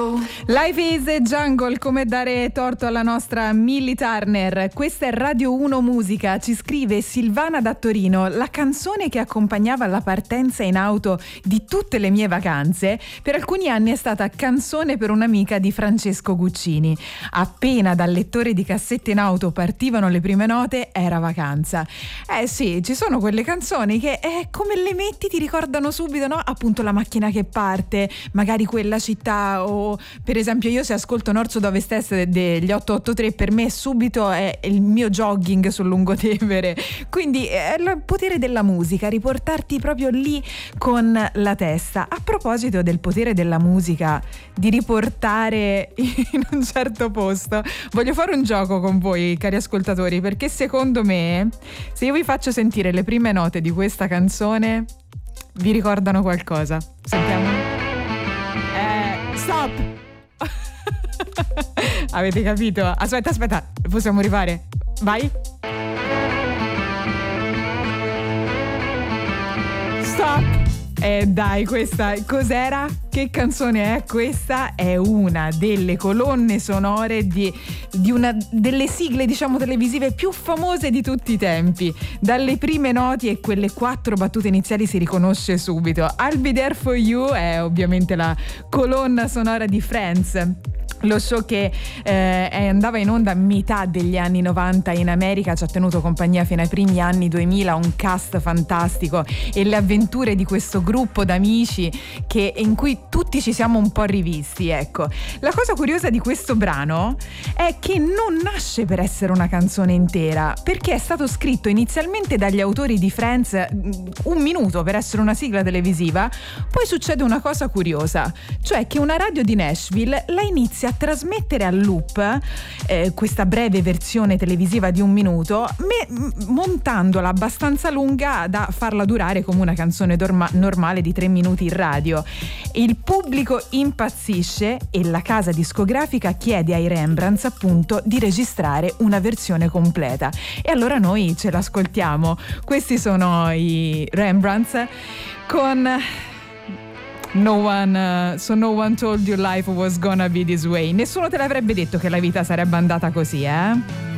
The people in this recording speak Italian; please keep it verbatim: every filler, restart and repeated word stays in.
Life is a Jungle, come dare torto alla nostra Millie Turner. Questa è Radio uno Musica, ci scrive Silvana da Torino. La canzone che accompagnava la partenza in auto di tutte le mie vacanze per alcuni anni è stata Canzone per un'amica di Francesco Guccini. Appena dal lettore di cassette in auto partivano le prime note, era vacanza. Eh sì, ci sono quelle canzoni che eh, come le metti ti ricordano subito, no? Appunto la macchina che parte, magari quella città, o per esempio io se ascolto North Sud Ovest Est degli otto otto tre, per me subito è il mio jogging sul lungotevere. Quindi è il potere della musica, riportarti proprio lì con la testa. A proposito del potere della musica, di riportare in un certo posto, voglio fare un gioco con voi, cari ascoltatori, perché secondo me se io vi faccio sentire le prime note di questa canzone vi ricordano qualcosa. Sentiamo. Eh, stop! Avete capito? Aspetta, aspetta, possiamo rifare? Vai. Stop! Eh dai, questa cos'era? Che canzone è questa? È una delle colonne sonore di, di una delle sigle, diciamo, televisive più famose di tutti i tempi. Dalle prime noti e quelle quattro battute iniziali si riconosce subito. I'll Be There For You è ovviamente la colonna sonora di Friends, lo show che eh, andava in onda a metà degli anni novanta in America, ci ha tenuto compagnia fino ai primi anni duemila, un cast fantastico e le avventure di questo gruppo d'amici che, in cui tutti ci siamo un po' rivisti, ecco. La cosa curiosa di questo brano è che non nasce per essere una canzone intera, perché è stato scritto inizialmente dagli autori di Friends un minuto per essere una sigla televisiva. Poi succede una cosa curiosa, cioè che una radio di Nashville la inizia a trasmettere a loop eh, questa breve versione televisiva di un minuto, me- montandola abbastanza lunga da farla durare come una canzone dorma- normale di tre minuti in radio. Il pubblico impazzisce e la casa discografica chiede ai Rembrandts appunto di registrare una versione completa, e allora noi ce l'ascoltiamo. Questi sono i Rembrandts con No one, uh, so no one told you life was gonna be this way. Nessuno te l'avrebbe detto che la vita sarebbe andata così, eh?